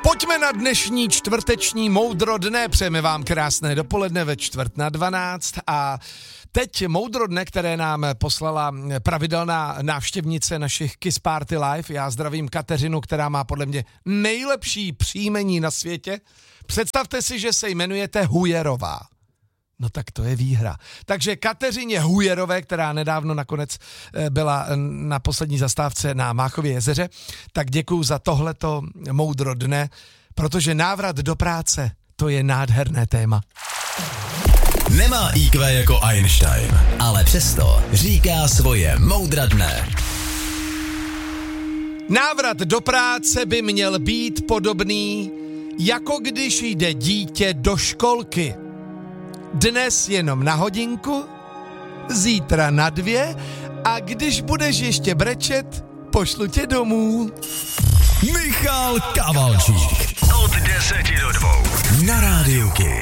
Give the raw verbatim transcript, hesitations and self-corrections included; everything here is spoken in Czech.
Pojďme na dnešní čtvrteční moudro dne. Přejeme vám krásné dopoledne ve čtvrt na dvanáct a teď moudro dne, které nám poslala pravidelná návštěvnice našich Kiss Party Live. Já zdravím Kateřinu, která má podle mě nejlepší příjmení na světě. Představte si, že se jmenujete Hujerová. No tak to je výhra. Takže Kateřině Hujerové, která nedávno nakonec byla na poslední zastávce na Máchově jezeře, tak děkuju za tohleto moudro dne, protože návrat do práce, to je nádherné téma. Nemá í kvé jako Einstein, ale přesto říká svoje moudra dne. Návrat do práce by měl být podobný, jako když jde dítě do školky. Dnes jenom na hodinku, zítra na dvě a když budeš ještě brečet, pošlu tě domů. Michal Kavalčík. Od deseti do dvou.